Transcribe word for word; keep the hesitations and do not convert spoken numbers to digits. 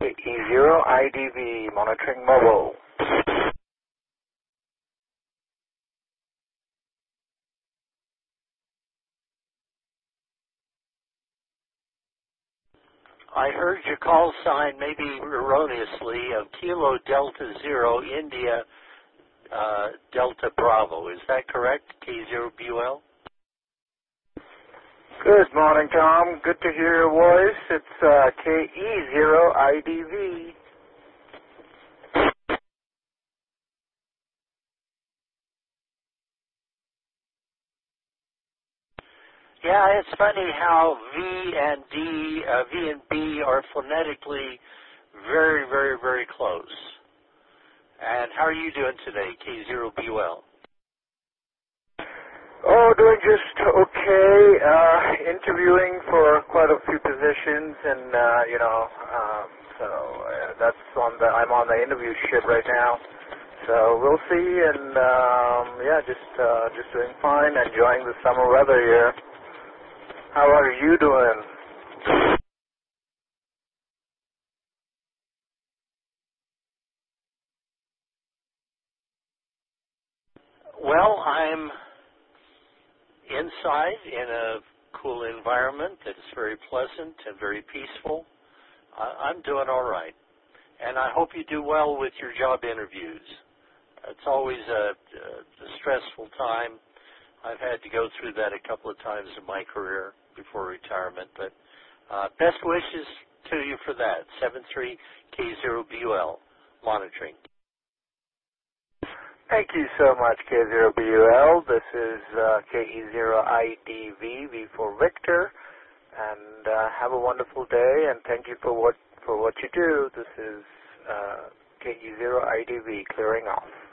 E zero I D V, monitoring mobile. I heard your call sign, maybe erroneously, of Kilo Delta Zero India uh, Delta Bravo. Is that correct? K zero B U L? Good morning, Tom. Good to hear your voice. It's uh, K E zero I D V. Yeah, it's funny how V and D, uh, V and B are phonetically very, very, very close. And how are you doing today, K zero B U L? Oh, doing just okay. Uh, interviewing for quite a few positions, and uh, you know, um, so uh, that's on the. I'm on the interview ship right now. So we'll see, and um, yeah, just uh, just doing fine. Enjoying the summer weather here. How are you doing? Well, I'm inside in a cool environment that's very pleasant and very peaceful. I, I'm doing all right. And I hope you do well with your job interviews. It's always a, a stressful time. I've had to go through that a couple of times in my career before retirement, but uh, best wishes to you for that. seven three K zero B U L, monitoring. Thank you so much, K zero B U L. This is uh, K E zero I D V, V for Victor, and uh, have a wonderful day, and thank you for what for what you do. This is uh, K E zero I D V, clearing off.